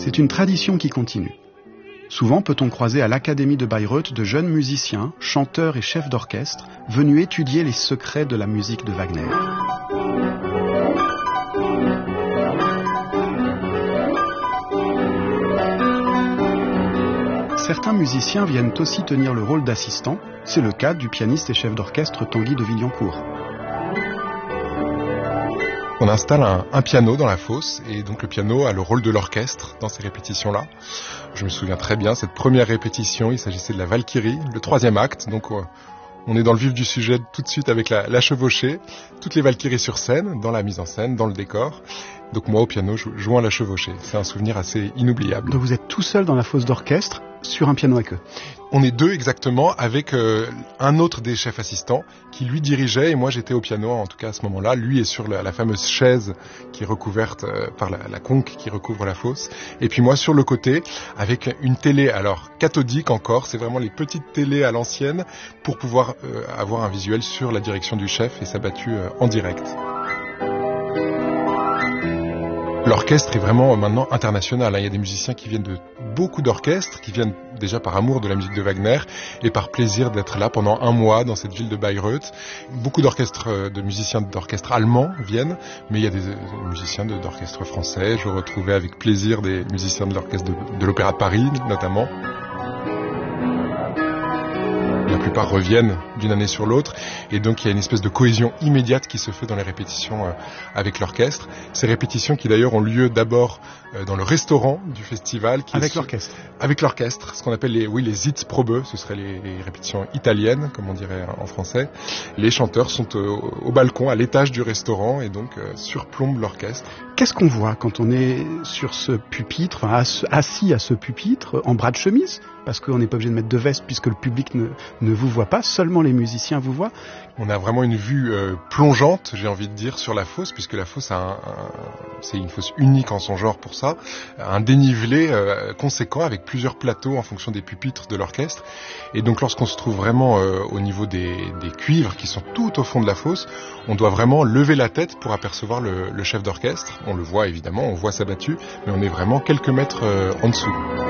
C'est une tradition qui continue. Souvent peut-on croiser à l'Académie de Bayreuth de jeunes musiciens, chanteurs et chefs d'orchestre venus étudier les secrets de la musique de Wagner. Certains musiciens viennent aussi tenir le rôle d'assistants. C'est le cas du pianiste et chef d'orchestre Tanguy de Villancourt. On installe un piano dans la fosse et donc le piano a le rôle de l'orchestre dans ces répétitions-là. Je me souviens très bien, cette première répétition, il s'agissait de la Valkyrie, le 3e acte, donc on est dans le vif du sujet tout de suite avec la chevauchée, toutes les Valkyries sur scène, dans la mise en scène, dans le décor. Donc moi au piano, jouant à la chevauchée. C'est un souvenir assez inoubliable. Donc vous êtes tout seul dans la fosse d'orchestre, sur un piano à queue. On est deux exactement, avec un autre des chefs assistants qui lui dirigeait et moi j'étais au piano en tout cas à ce moment-là. Lui est sur la fameuse chaise qui est recouverte par la conque qui recouvre la fosse. Et puis moi sur le côté avec une télé, alors cathodique encore, c'est vraiment les petites télés à l'ancienne pour pouvoir avoir un visuel sur la direction du chef et sa battue en direct. L'orchestre est vraiment maintenant international. Il y a des musiciens qui viennent de beaucoup d'orchestres, qui viennent déjà par amour de la musique de Wagner et par plaisir d'être là pendant un mois dans cette ville de Bayreuth. Beaucoup de musiciens d'orchestre allemands viennent, mais il y a des musiciens d'orchestre français. Je retrouvais avec plaisir des musiciens de l'orchestre de l'Opéra de Paris notamment. La plupart reviennent d'une année sur l'autre et donc il y a une espèce de cohésion immédiate qui se fait dans les répétitions avec l'orchestre. Ces répétitions qui d'ailleurs ont lieu d'abord dans le restaurant du festival. L'orchestre. Avec l'orchestre, ce qu'on appelle les Sitzprobe, ce seraient les répétitions italiennes, comme on dirait en français. Les chanteurs sont au balcon, à l'étage du restaurant et donc surplombent l'orchestre. Qu'est-ce qu'on voit quand on est sur ce pupitre, assis à ce pupitre, en bras de chemise? Parce qu'on n'est pas obligé de mettre de veste puisque le public ne vous voit pas, seulement les musiciens vous voient. On a vraiment une vue plongeante, j'ai envie de dire, sur la fosse, puisque la fosse c'est une fosse unique en son genre pour ça, un dénivelé conséquent avec plusieurs plateaux en fonction des pupitres de l'orchestre. Et donc lorsqu'on se trouve vraiment au niveau des cuivres qui sont tout au fond de la fosse, on doit vraiment lever la tête pour apercevoir le chef d'orchestre. On le voit évidemment, on voit sa battue, mais on est vraiment quelques mètres en dessous.